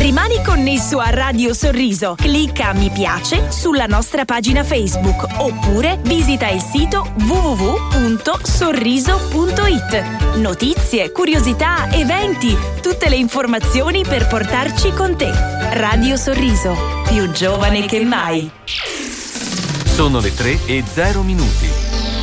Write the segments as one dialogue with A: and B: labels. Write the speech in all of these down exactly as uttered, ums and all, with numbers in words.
A: Rimani connesso a Radio Sorriso. Clicca mi piace sulla nostra pagina Facebook oppure visita il sito w w w punto sorriso punto i t. Notizie, curiosità, eventi, tutte le informazioni per portarci con te. Radio Sorriso, più giovane che mai.
B: Sono le tre e zero minuti.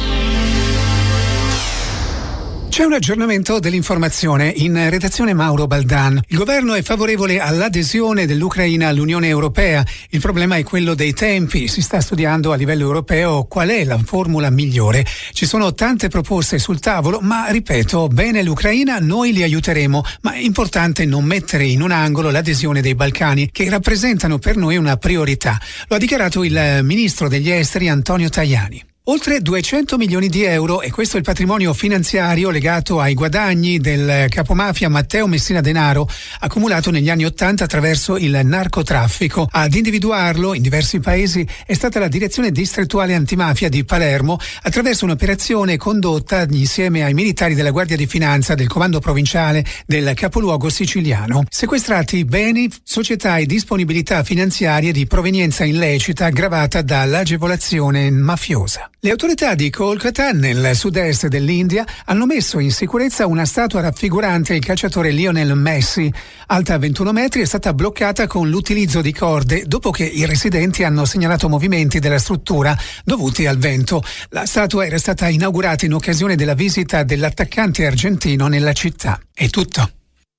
C: C'è un aggiornamento dell'informazione in redazione Mauro Baldan. Il governo è favorevole all'adesione dell'Ucraina all'Unione Europea. Il problema è quello dei tempi. Si sta studiando a livello europeo qual è la formula migliore. Ci sono tante proposte sul tavolo, ma ripeto, bene l'Ucraina, noi li aiuteremo, ma è importante non mettere in un angolo l'adesione dei Balcani, che rappresentano per noi una priorità. Lo ha dichiarato il ministro degli esteri Antonio Tajani. Oltre duecento milioni di euro, e questo è il patrimonio finanziario legato ai guadagni del capomafia Matteo Messina Denaro, accumulato negli anni Ottanta attraverso il narcotraffico. Ad individuarlo in diversi paesi è stata la Direzione Distrettuale Antimafia di Palermo, attraverso un'operazione condotta insieme ai militari della Guardia di Finanza del Comando Provinciale del capoluogo siciliano. Sequestrati beni, società e disponibilità finanziarie di provenienza illecita aggravata dall'agevolazione mafiosa. Le autorità di Kolkata, nel sud-est dell'India, hanno messo in sicurezza una statua raffigurante il calciatore Lionel Messi. Alta ventuno metri, è stata bloccata con l'utilizzo di corde dopo che i residenti hanno segnalato movimenti della struttura dovuti al vento. La statua era stata inaugurata in occasione della visita dell'attaccante argentino nella città. È tutto.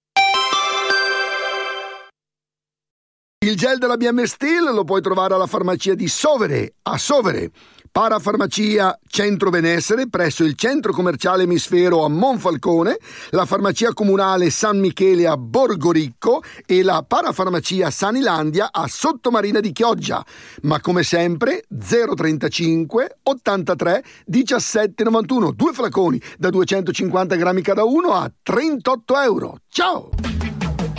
D: Il gel della B M Steel lo puoi trovare alla farmacia di Sovere, a Sovere. Parafarmacia Centro Benessere presso il centro commerciale Emisfero a Monfalcone, la farmacia comunale San Michele a Borgoricco e la parafarmacia Sanilandia a Sottomarina di Chioggia. Ma come sempre zero trentacinque ottantatré diciassette novantuno, due flaconi da duecentocinquanta grammi cada uno a trentotto euro. Ciao!